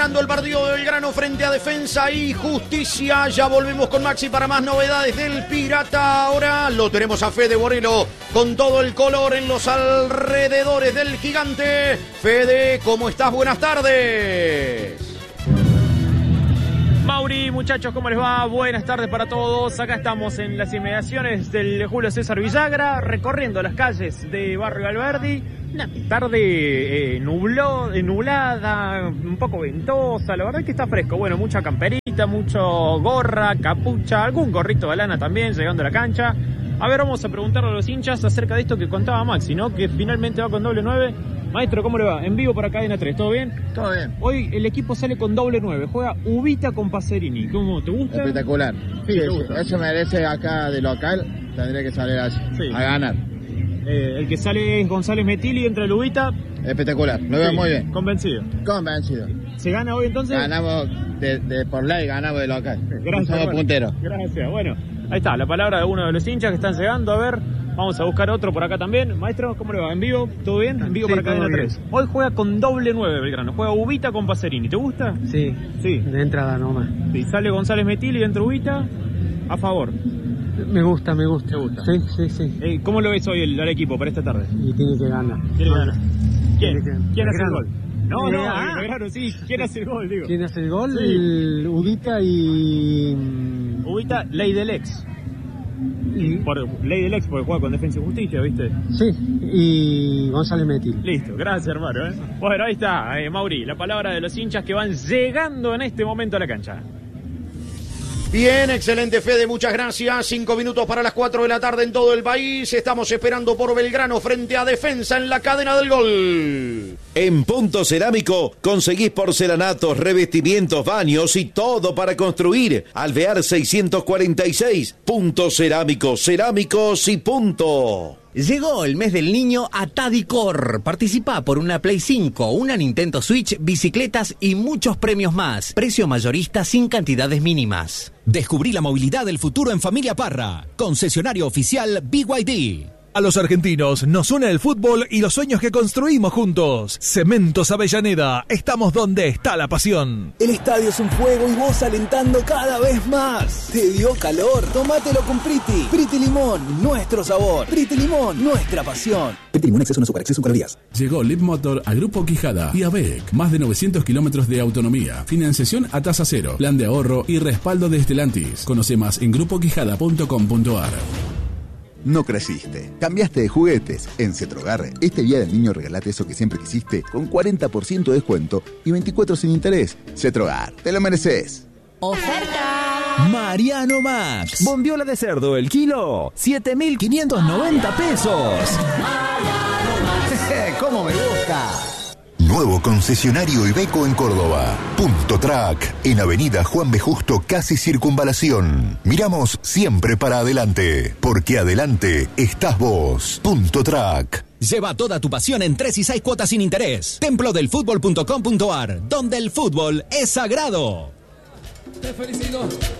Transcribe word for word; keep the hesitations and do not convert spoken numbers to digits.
El partido de Belgrano frente a Defensa y Justicia. Ya volvemos con Maxi para más novedades del Pirata. Ahora lo tenemos a Fede Borelo con todo el color en los alrededores del Gigante. Fede, ¿cómo estás? Buenas tardes. Mauri, muchachos, ¿cómo les va? Buenas tardes para todos. Acá estamos en las inmediaciones del Julio César Villagra, recorriendo las calles de Barrio Alberdi. Una tarde eh, nubló, eh, nublada, un poco ventosa, la verdad es que está fresco. Bueno, mucha camperita, mucho gorra, capucha, algún gorrito de lana también llegando a la cancha. A ver, vamos a preguntarle a los hinchas acerca de esto que contaba Maxi, ¿no? Que finalmente va con doble nueve. Maestro, ¿cómo le va? En vivo para Cadena tres, ¿todo bien? Todo bien. Hoy el equipo sale con doble nueve, juega Ubita con Pacerini. ¿Cómo te gusta? Espectacular. Sí, Sí, te sí, gusta. eso merece acá de local, tendría que salir así, Sí. a ganar. Eh, el que sale es González Metili, entra el Ubita. Espectacular, lo veo Sí, muy bien. Convencido. Convencido. ¿Se gana hoy entonces? Ganamos de, de por ley, ganamos de local. Gracias. Somos bueno. punteros. Gracias. Bueno, ahí está, la palabra de uno de los hinchas que están llegando. A ver, vamos a buscar otro por acá también. Maestro, ¿cómo le va? ¿En vivo? ¿Todo bien? En vivo Sí, para Cadena todo bien. tres. Hoy juega con doble nueve Belgrano. Juega Ubita con Pacerini. ¿Te gusta? Sí, Sí. de entrada nomás. Sí, sale González Metili, entra Ubita. A favor. Me gusta, me gusta. ¿Te gusta? Sí, sí, sí. Eh, ¿Cómo lo ves hoy el, al equipo para esta tarde? Y tiene que ganar. ¿Quién gana? ¿Quién? Tiene que- ¿Quién hace el Belgrano. gol? No, no, Ah. Belgrano, sí. ¿Quién hace el gol, digo? ¿Quién hace el gol? Sí. El Ubita y... Ubita, ley del ex. y- Por ley del ex, porque juega con Defensa y Justicia, ¿viste? Sí, y González Metil. Listo, gracias hermano. ¿eh? Bueno, ahí está, eh, Mauri, la palabra de los hinchas que van llegando en este momento a la cancha. Bien, excelente Fede, muchas gracias. Cinco minutos para las cuatro de la tarde en todo el país. Estamos esperando por Belgrano frente a Defensa en la cadena del gol. En Punto Cerámico conseguís porcelanatos, revestimientos, baños y todo para construir. Alvear seiscientos cuarenta y seis. Punto Cerámico, cerámicos y punto. Llegó el mes del niño a Tadicor. Participa por una Play cinco, una Nintendo Switch, bicicletas y muchos premios más. Precio mayorista sin cantidades mínimas. Descubrí la movilidad del futuro en Familia Parra. Concesionario oficial B Y D. A los argentinos nos une el fútbol y los sueños que construimos juntos. Cementos Avellaneda, estamos donde está la pasión. El estadio es un fuego y vos alentando cada vez más. ¿Te dio calor? Tómatelo con Priti. Priti Limón, nuestro sabor. Priti Limón, nuestra pasión. Priti Limón, exceso no azúcar, exceso en calorías. Llegó Leap Motor a Grupo Quijada y a B E C. Más de novecientos kilómetros de autonomía, financiación a tasa cero, plan de ahorro y respaldo de Stellantis. Conoce más en grupo quijada punto com punto a r. No creciste, cambiaste de juguetes. En Cetrogar, este día del niño regalate eso que siempre quisiste con cuarenta por ciento de descuento y veinticuatro sin interés. Cetrogar, te lo mereces. ¡Oferta! Mariano Max. Bondiola de cerdo el kilo, siete mil quinientos noventa pesos. ¡Cómo me gusta! Nuevo concesionario Iveco en Córdoba. Punto Track, en Avenida Juan B. Justo, casi Circunvalación. Miramos siempre para adelante, porque adelante estás vos. Punto Track. Lleva toda tu pasión en tres y seis cuotas sin interés. templo del fútbol punto com punto a r, donde el fútbol es sagrado. Te felicito.